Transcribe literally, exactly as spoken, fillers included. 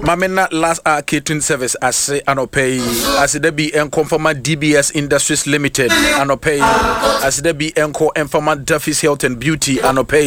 Mamena last uh, catering service as say anopay as there be enco from D B S Industries Limited anopay as there be enco and from Duffy's Health and Beauty anopay